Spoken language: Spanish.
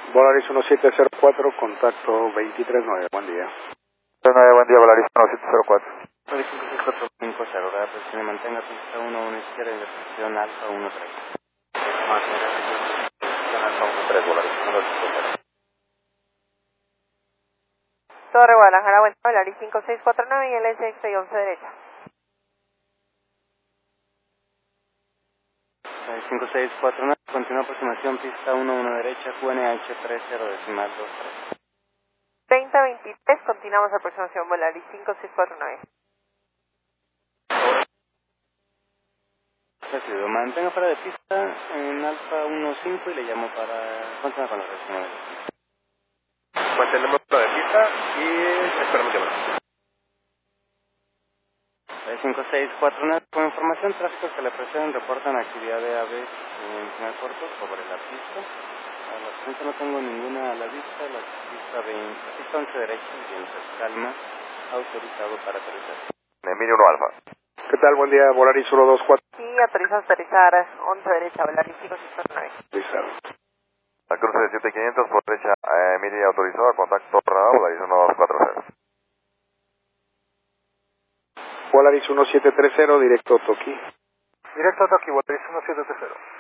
Volaris 1704, contacto 239, buen día. 9, buen día, Volaris 1704. Volaris 5450, la presión mantenga pista 11 izquierda y la presión alfa 13. Mantenga presión alfa 13, Volaris 1704. Torre Guadalajara, buen día, Volaris 5649 y el SX11 derecha. 5649, continúa aproximación pista 11 derecha, QNH 30 decimal 23. 3023, continuamos aproximación Volaris 5649. Recibido, mantenga fuera de pista en alfa 15 y le llamo para continuar con la reacción. Mantenemos fuera de pista y esperamos llamar. 5649, con información tráfico que le presenten, reportan actividad de aves en Final Puerto sobre la pista. A la frente no tengo ninguna a la vista, la pista 11 derecha, mientras calma, autorizado para aterrizar. Emilio 1 Alfa. ¿Qué tal? Buen día, Volaris 124. Sí, autorizado a aterrizar 11 derecha, Volaris 5649. Aterrizado. La cruce de 7500 por derecha, Emilio autorizado, contacto Tornado, Volaris 1240. Volaris 1730, directo Toki. Directo a Toki, Volaris 1730.